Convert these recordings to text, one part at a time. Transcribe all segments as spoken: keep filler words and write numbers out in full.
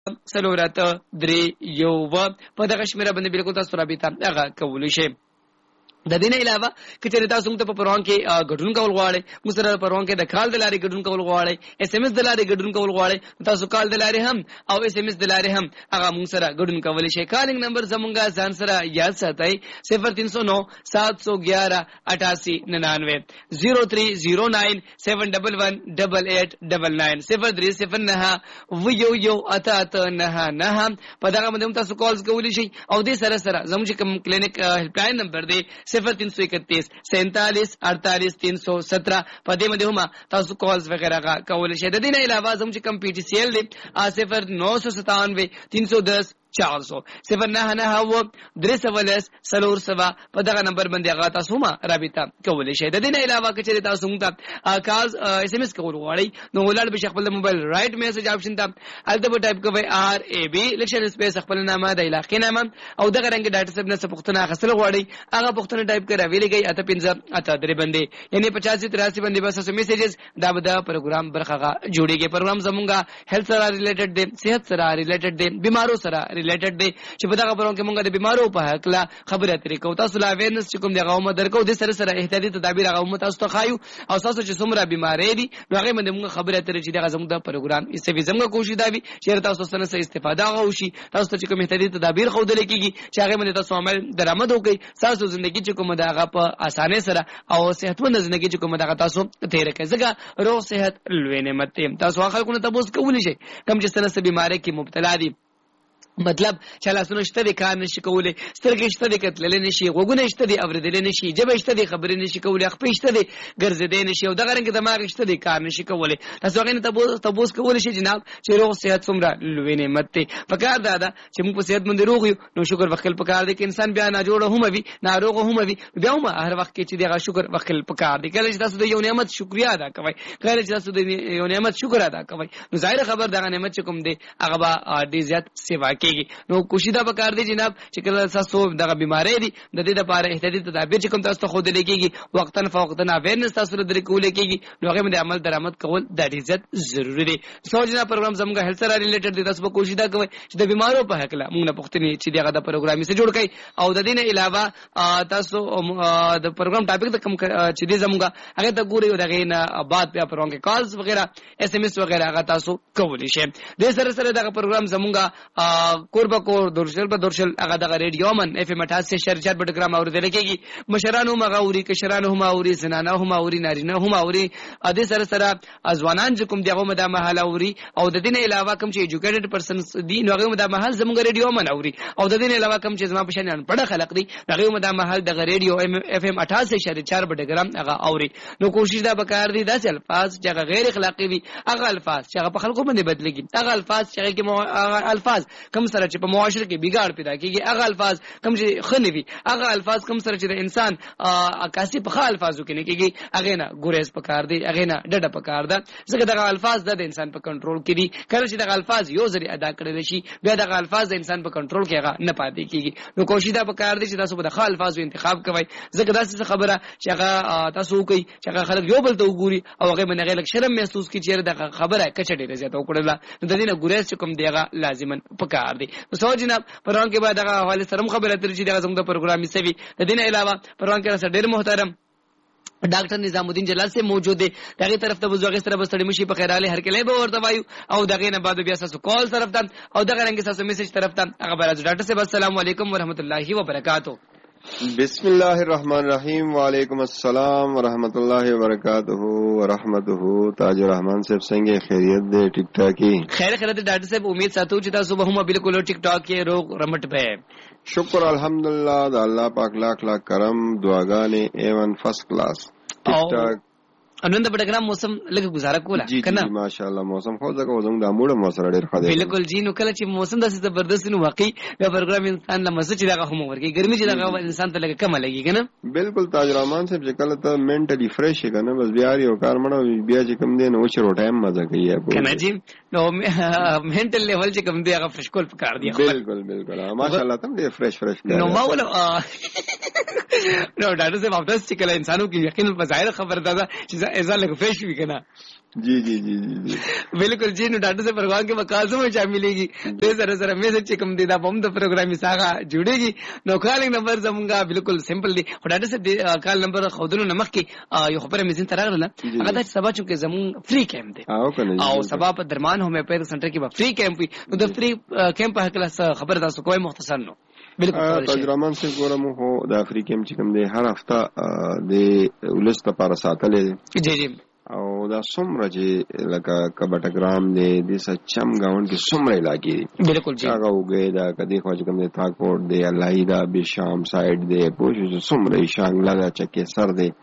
سلورات درې یو و په دغه شمیره باندې بالکل تاسو رابطه هغه کولی شئ. د دې نه علاوه کچې تاسو موږ ته په پروان کې ګډون کول غواړئ، موږ سره پروان کې د کال د لارې ګډون کول غواړئ، اس ام اس د لارې ګډون کول غواړئ، تاسو کال د لارې هم او اس ام اس د لارې هم هغه موږ سره ګډون کولی شئ. کالینګ نمبر زمونږه ځان سره یاد ساتئ صفر تین سو نو سات سو گیارہ اٹھاسی ننانوے زیرو تھری زیرو نائن سیون ڈبل ون ډبل ایٹ ډبل نائن صفر درې صفر نه و یو یو اته اته نه نه په دغه باندې تاسو کالز کولی شئ. او دې سره سره زموږ کوم کلینیک هیلپ لاین نمبر دی صفر تین سو اکتیس سینتالیس اڑتالیس تین سو سترہ په دې باندې هم تاسو کالز وغیرہ کولی شئ. د دې نه علاوه زموږ کوم پی ټی سی ایل دی صفر نو سو ستانوے تین سو دس چار سو صفر نه نه و درې سو لس سلور سوا په دغه نمبر باندې هغه تاسو ما رابطه کولی شئ. د دې نه علاوه کچې تاسو موږ ته کالز اس ام اس کول غواړئ نو ولر به خپل موبایل رائټ میسج آپشن ته الته به ټایپ کوئ آر ای بی لکشن سپیس خپل نامه د علاقې نامه او دغه رنګ ډاټا سب نه پښتنه غسل غواړئ هغه پښتنه ټایپ کړئ ویلګي اته پنځه اته درې باندې یعنی پچاسی تراسی باندې بس میسجز دا به د پروګرام برخه جوړیږي. پروګرام زمونږه هیلث سره ریلیټډ دی، صحت سره ریلیټډ دی، بیمارو سره ریلیټډ دی چې په دغه پروګرام کې مونږ د بیمارو په حق لا خبره اترې کوو. تاسو لا وینس چې کوم دغه عمر درکو د سره سره احتیاطي تدابیر هغه مو تاسو ته خایو او تاسو چې څومره بیماری دي نو هغه باندې مونږ خبره اترې چې دغه زموږ د پروګرام استفاده زموږ کوشش دا وي چې تاسو سره سره استفاده غوښي، تاسو ته چې کوم احتیاطي تدابیر خو دلې کیږي چې هغه باندې تاسو عمل درآمد وکړي، تاسو ژوندۍ چې کوم دغه په اسانه سره او صحتمند ژوندۍ چې کوم دغه تاسو تیر کړئ. ځکه روغ صحت لوی نعمت دی. تاسو خلکو ته تاسو کولی شئ کوم چې سره بیماری کې مبتلا دي، مطلب چې لاسونه شته دي کار نشي کولای، سترګې شته دي کتللې نشي، غوږونه شته دي اورېدلې نشي، جبه شته دي خبرې نشي کولای، خپې شته دي ګرځېدې نشي او دغه رنګ دماغ شته دي کار نشي کولای. تاسو هغه نه تاسو تاسو کولی شئ جناب چې روغ صحت څومره لوی نعمت دی. پکار دا ده چې موږ په صحت مند روغ یو نو شکر وکړل پکار دی. کې انسان بیا نه جوړ هم وي ناروغ هم وي بیا هم هر وخت کې چې دغه شکر وکړل پکار دی. کله چې تاسو د یو نعمت شکریا ادا کوئ، کله چې تاسو د یو نعمت شکر ادا کوئ نو ظاهر خبر دغه نعمت چې کوم دی هغه به ډیر زیات سیوا کیږي. نو کوشیدا پکار دی جناب چې کله تاسو دغه بیماری دي د دې لپاره احتیاطي تدابیر چې کوم تاسو ته خود لګيږي وقتن فوقتن اویرنس تاسو لري کول کېږي نو هغه باندې عمل درآمد کول د ډیر زیات ضروری دی. سوجنا پروګرام زموږ هیلث سره ریلیټډ دي. تاسو کوشیدا کوئ چې د بیمارو په حق لا موږ نه پښتني چې دغه د پروګرامي سره جوړ کړئ او د دې نه علاوه تاسو د پروګرام ټاپک د کوم چې دې زموږ هغه ته ګوري او دغه نه بعد بیا پروګرام کې کالز وغیرہ اس ام اس وغیرہ هغه تاسو کولی شئ. د سره سره دغه پروګرام زموږ قرب کور درشل په درشل هغه دغه ریډیو من اف ام اٹھاسی شر چار پروګرام اوریدل کېږي. مشرانو مغاوري کشرانو هم اوري، زنانه هم اوري، نارینه هم اوري. ا دې سره سره ځوانان چې کوم دغه مده محل اوري او د دې نه علاوه کوم چې ایجوکیټډ پرسنز دي نو هغه مده محل زموږ ریډیو من اوري او د دې نه علاوه کوم چې زما په شان پړه خلق دي هغه مده محل دغه ریډیو اف ام اٹھاسی شر چار پروګرام هغه اوري. نو کوشش دا وکړ دي داسې الفاظ چې غیر اخلاقی وي، هغه الفاظ چې هغه په خلکو باندې بدلېږي، هغه الفاظ چې هغه الفاظ کوم سره چې په معاشره کې بګاړ پیدا کیږي، هغه الفاظ کوم چې خنوي، هغه الفاظ کوم سره چې د انسان عکاسي په خال الفاظو کې نه کیږي هغه نه ګورېز پکار دی، هغه نه ډډه پکار ده. ځکه دغه الفاظ د انسان په کنټرول کې دي. کله چې دغه الفاظ یو ځری ادا کړل شي بیا دغه الفاظ د انسان په کنټرول کې هغه نه پاتې کیږي. نو کوشش دا پکار دی چې تاسو په دغه الفاظو انتخاب کوئ. ځکه دا څه خبره چې هغه تاسو کوي چې هغه خلک یو بل ته وګوري او هغه باندې غلط شرم محسوس کوي چې دغه خبره کچه ډیره زیاته وکړه. نو د دې نه ګورېز چې کوم دیغه لازما پکار دی. نو سو جناب پرون کې بعد دغه حواله سره خبره ترې چې دغه زموږ د پروګرامي سوي د دې نه علاوه پرون کې سره ډېر محترم ډاکټر نظام الدین جلال سے موجود دی. دغه طرف ته وزوغه سره بستړی مشي په خیراله هر کله به ورته وایو او دغه نه بعد بیا تاسو کال طرف ته او دغه رنګ تاسو میسج طرف ته هغه راځي. ډاکټر صاحب السلام علیکم ورحمۃ اللہ وبرکاتہ. بسم اللہ الرحمن الرحیم. وعلیکم السلام ورحمۃ اللہ وبرکاتہ ورحمتہ. تاج الرحمن صاحب څنګه خیریت دی؟ ټیک ټاک کی خیر خیریت دی ډاکټر صاحب. امید ساتو چې تاسو به هم بالکل ټیک ټاک کې روغ رمټ به. شکر الحمدللہ د الله پاک لاکھ لاکھ کرم دعاګانې ایون فرست کلاس ټیک ټاک. انند پروګرام موسم لږ گزاره کوله کنه ماشاءالله موسم خو ځکه وزنګ د موړه مو سره ډیر خدای بالکل جی. نو کله چې موسم داسې زبردست نو واقعي دا پروګرام انسان له مزه چې دغه هم ورګي ګرمي چې دغه انسان ته لګه کم لګي کنه. بالکل تاج رحمان صاحب چې کله ته منټلی فریش کنه بس بیا یو کار مړ بیا چې کم دین او چر ټایم مزه کوي کنه جی. نو منټل لیول چې کم دی هغه فرش کول پکار دی. بالکل بالکل ماشاءالله تم ډیر فریش فریش نو ما ول نو ډاکټر صاحب تاسو چې کله انسانو کې یقین په ظاهر خبر ده چې ایسا لگ فریش بھی کنا جی جی جی جی جی بالکل جی. نو ډاکټر صاحب پروګرام کې مقاصد مې شاملېږي دې سره سره میسج چې کوم دی دا بم د پروګرامي ساغه جوړيږي. نو کالینګ نمبر زمونږه بالکل سمپل دی. خو ډاکټر صاحب کال نمبر خودونو نمخ کې یو خبره مې زین ترغله هغه د سبا چې زمون فری کیمپ دی او سبا په درمان هم په سنټر کې به فری کیمپ وي. نو د فری کیمپ په هکله خبر تاسو کوی مختصر نو بالکل تجربه سے ګورم هو د افریقا کیمپ چې کوم دی هر هفته د ولست لپاره ساتلې جی جی او دا څومره چې لکه کبټګرام دی د سچم گاوند کې څومره علاقې دي بالکل جی هغه وګي دا کدي خو چې کوم دی تاکوټ دی الایدا بشام سایډ دی پوښ څومره شانګلا دا چکه سر دی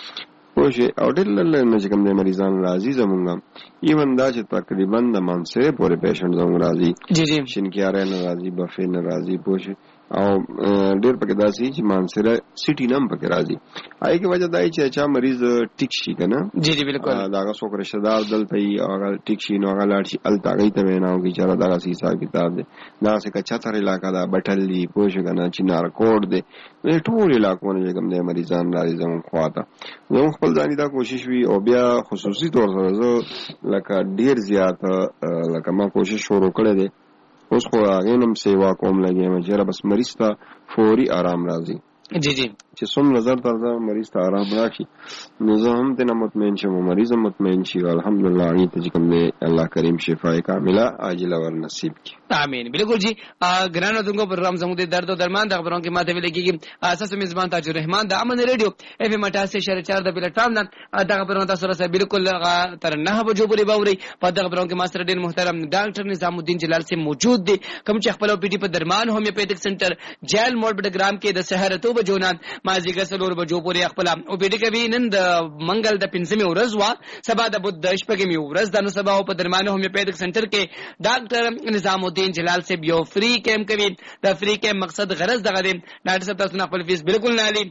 پوښ او ډېر نه چې کوم دی مریضان راځي زمونږه ایون دا چې تقریبا د مانسره پورې پیشنټ زموږ راځي جی جی شینکیاره نه راځي بفې نه راځي پوښ او ډېر پکې داسي چې مانسره سټي نام پکې راځي آی کې وجه دای چې چا مریض ټیک شي کنه جی جی بالکل دا هغه څوک رشتہ دار دلته یې هغه ټیک شي نو هغه لاړ شي ال تاګي ته ویناو کې چاره دا سي حساب کتاب دی دا څه کچا تر علاقہ دا بټل دی پوښ کنه چې نار کوټ دی نو ټول علاقو نه کوم دی مریضان راځي زموږ خواته نو خپل ځاني دا کوشش وی او بیا خصوصي طور سره لکه ډیر زیات لکه ما کوشش شروع کړې ده اوس خو هغه نم سیوا کوم لګي مې چې بس مریض ته فوري آرام راځي جی جی چې څوم نظر تر دا مریض ته آرام راشي نو زه هم ته مطمئن شم مریض مطمئن شي الحمدلله ای ته کوم دی الله کریم شفای کامله عاجله ور نصیب کی امين. بالکل جی ګرانو دغه پروګرام زموږ د درد او درمان د خبرونو کې ماته ویل کېږي اساس میزبان تاج الرحمن د امن ریډیو اف ام اٹھاسی اشاریه چار د پلیټفارم نن دغه پروګرام تاسو سره بالکل تر نه بجو پورې باوري په دغه پروګرام کې ماستر ډیر محترم ډاکټر نظام الدین جلال سے موجود دي کوم چې خپل پی ټی په درمان هومیوپیتھک سنټر جیل موډ پروګرام کې د سحر ته بجو نن مازیګر سلور بجو پورې خپل او پی ټی کوي نن د منګل د پنځمه ورځ وا سبا د بود د شپږمه ورځ د نو سبا په درمان هومیوپیتھک سنټر کې ډاکټر نظام الدین جلال سے فری کیمپ کوي دا فری کیمپ مقصد غرض دغه دی ډاکټر صاحب تاسو نه خپل فیس بالکل نه علي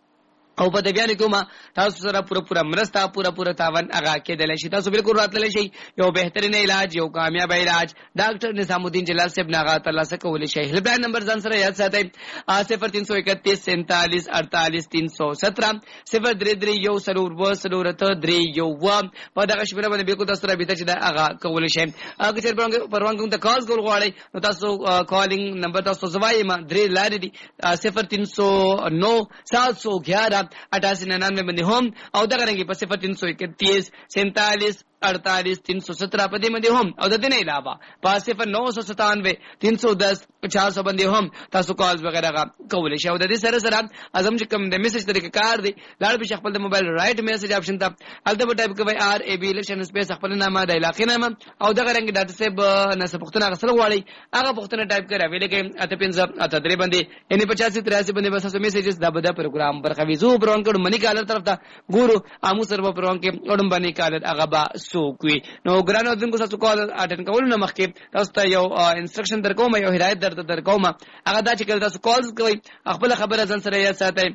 او په دې بیان کومه تاسو سره پوره پوره مرسته پوره پوره تاوان هغه کېدل شي تاسو بالکل راتللی شي یو بهترین علاج یو کامیاب علاج ډاکټر نظام الدین جلال صاحب ناغه تعالی سره کولای شي هلپ لاین نمبر ځان سره یاد ساتئ صفر تین سو اکتیس سینتالیس اڑتالیس تین سو سترہ صفر درې درې یو سلور و سلور ته درې یو و په دغه شمېره باندې بالکل تاسو سره بیت چې دا هغه کولای شي هغه چې پروان کوم ته کال کول غواړي نو تاسو کالینګ نمبر تاسو زوای ما درې لارې دي صفر تین سو نو سات سو گیارہ اٹھاسی ننانوے بندے ہوم او دغه رنګ په صفر تین سو اکتیس سینتالیس اڑتالیس تین سو سترہ پدې باندې هم او د دې نه علاوه په صفر نو سو ستانوے تین سو دس چار سو باندې هم تاسو کالز وغیرہ کولای شئ او د دې سره سره اعظم چې کوم د میسج طریقې کار دی لاړ به خپل د موبایل رائټ میسج آپشن ته البته ټایپ کوئ آر ای بی الیکشن سپیس خپل نامه د علاقې نامه او دغه رنګ ډاټا صاحب نه پښتنه غسل غواړي هغه پښتنه ټایپ کړئ ویل کې اته پنځه اته درې باندې یعنی پچاسی تریاسی باندې بس تاسو میسجز دا بده پروګرام برخوي زو برون کډ منی کالر طرف ته ګورو امو سره پروګرام کې اډم باندې کالر هغه با سوکوي نو ګرانو دغه تاسو کال اټن کول نو مخکې تاسو ته یو انسترکشن درکوم یو هدایت درته درکوم هغه دا چې کله تاسو کالز کوئ خپل خبره ځان سره یاد ساتئ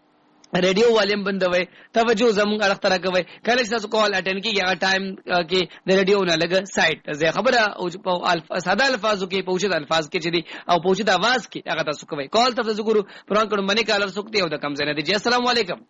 ریډیو والیم بندوي توجه زموږ اړه تر کوي کله چې تاسو کال اټن کیږي هغه ټایم کې د ریډیو نه لګ سایت زه خبره او په الفاظ ساده الفاظو کې پوښتنه الفاظ کې چې دي او پوښتنه आवाज کې هغه تاسو کوي کال تاسو ګورو پران کډو منی کالر سوکته او د کم زنه دي جی السلام علیکم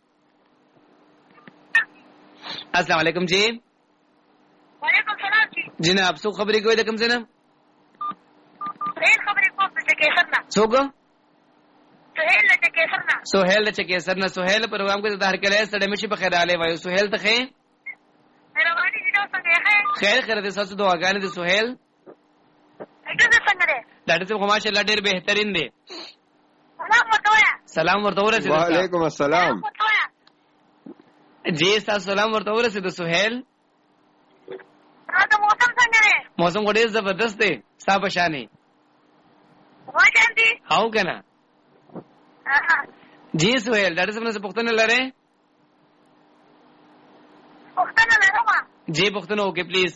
السلام علیکم جی وعلیکم السلام جی جناب سو خبرې کوي د کم زنه سهیل خبرې کوم چې کیسرنا څوک سهیل چې کیسرنا سهیل چې کیسرنا سهیل پروګرام کې د هر کله سړی مشي په خیر आले وایو سهیل ته خیر مهرباني دې څنګه خیر خیر خیر دې تاسو دعاګانې دې سهیل اګه څنګه ده ډاکټر صاحب ماشاءالله ډېر بهترین دی سلام ورته سلام ورته ورسېد وعلیکم السلام جی تاسو سلام ورته ورسېد سهیل دا موسم څنګه دی موسم ډېر زبردست دی صاحب شانه وځم دي هاو کنه جی سهیل ډاکټر صاحب نه پوښتنه لره پوښتنه لرم جی پوښتنه وکړئ پلیز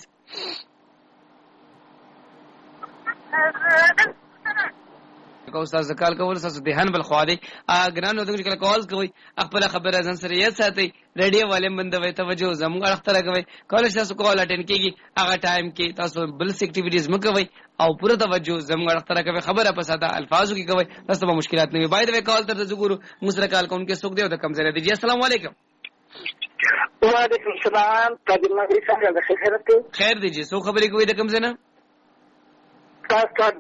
کو استاد کال کول تاسو دهان بل خو دی اګرانو دغه کله کال کوي خپل خبره ځان سره یې ساتي ریډیو والے بندوي توجه زموږ اړه تر کوي کالج تاسو کال اټین کیږي هغه ټایم کې تاسو بل اکټیویټیز مکوي او پوره توجه زموږ اړه تر کوي خبره په ساده الفاظو کې کوي تاسو به مشکلات نه وي باید وی کال تر زګورو مسره کال کوم کې سوق دی او د کم زره دی السلام علیکم وعلیکم السلام تاجر نګری څنګه د خیرت خیر دی جی سو خبرې کوي د کوم ځای نه تاسو